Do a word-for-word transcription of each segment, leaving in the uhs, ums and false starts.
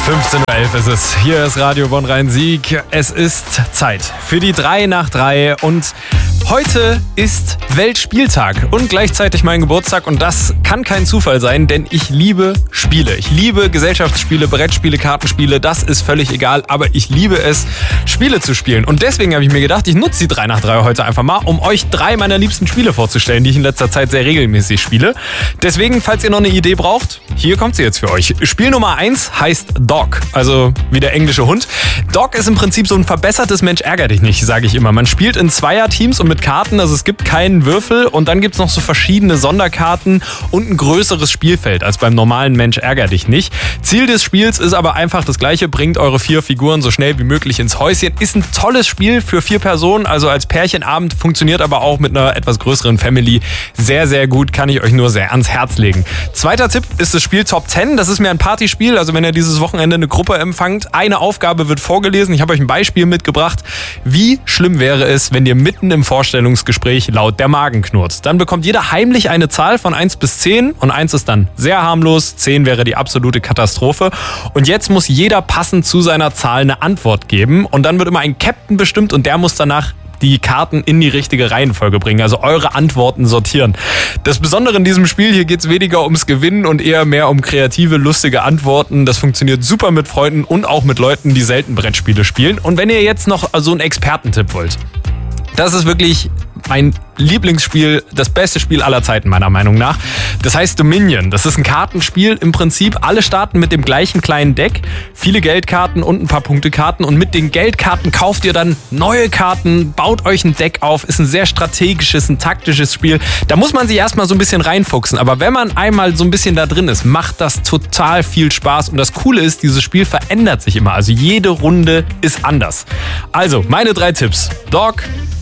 fünfzehn Uhr elf ist es. Hier ist Radio Bonn-Rhein-Sieg. Es ist Zeit für die drei nach drei und heute ist Weltspieltag und gleichzeitig mein Geburtstag und das kann kein Zufall sein, denn ich liebe Spiele. Ich liebe Gesellschaftsspiele, Brettspiele, Kartenspiele, das ist völlig egal, aber ich liebe es, Spiele zu spielen. Und deswegen habe ich mir gedacht, ich nutze die drei nach drei heute einfach mal, um euch drei meiner liebsten Spiele vorzustellen, die ich in letzter Zeit sehr regelmäßig spiele. Deswegen, falls ihr noch eine Idee braucht, hier kommt sie jetzt für euch. Spiel Nummer eins heißt Dog, also wie der englische Hund. Dog ist im Prinzip so ein verbessertes Mensch ärger dich nicht, sage ich immer. Man spielt in Zweierteams und mit Karten, also es gibt keinen Würfel und dann gibt es noch so verschiedene Sonderkarten und ein größeres Spielfeld als beim normalen Mensch ärger dich nicht. Ziel des Spiels ist aber einfach das gleiche, bringt eure vier Figuren so schnell wie möglich ins Häuschen. Ist ein tolles Spiel für vier Personen, also als Pärchenabend, funktioniert aber auch mit einer etwas größeren Family sehr, sehr gut, kann ich euch nur sehr ans Herz legen. Zweiter Tipp ist das Spiel Top zehn, das ist mehr ein Partyspiel, also wenn ihr dieses Wochenende eine Gruppe empfangt, eine Aufgabe wird vorgelesen, ich habe euch ein Beispiel mitgebracht. Wie schlimm wäre es, wenn dir mitten im Vorstellungsgespräch laut der Magen knurrt? Dann bekommt jeder heimlich eine Zahl von eins bis zehn und eins ist dann sehr harmlos, zehn wäre die absolute Katastrophe und jetzt muss jeder passend zu seiner Zahl eine Antwort geben und dann wird immer ein Captain bestimmt und der muss danach die Karten in die richtige Reihenfolge bringen, also eure Antworten sortieren. Das Besondere in diesem Spiel, hier geht es weniger ums Gewinnen und eher mehr um kreative, lustige Antworten. Das funktioniert super mit Freunden und auch mit Leuten, die selten Brettspiele spielen. Und wenn ihr jetzt noch so einen Expertentipp wollt, das ist wirklich mein Lieblingsspiel, das beste Spiel aller Zeiten meiner Meinung nach. Das heißt Dominion. Das ist ein Kartenspiel im Prinzip. Alle starten mit dem gleichen kleinen Deck, viele Geldkarten und ein paar Punktekarten und mit den Geldkarten kauft ihr dann neue Karten, baut euch ein Deck auf, ist ein sehr strategisches, ein taktisches Spiel. Da muss man sich erstmal so ein bisschen reinfuchsen, aber wenn man einmal so ein bisschen da drin ist, macht das total viel Spaß und das Coole ist, dieses Spiel verändert sich immer, also jede Runde ist anders. Also, meine drei Tipps. Dog,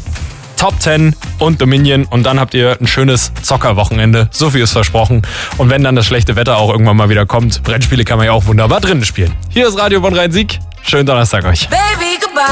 Top zehn und Dominion und dann habt ihr ein schönes Zockerwochenende, so viel ist versprochen. Und wenn dann das schlechte Wetter auch irgendwann mal wieder kommt, Brettspiele kann man ja auch wunderbar drinnen spielen. Hier ist Radio Bonn-Rhein-Sieg, schönen Donnerstag euch. Baby.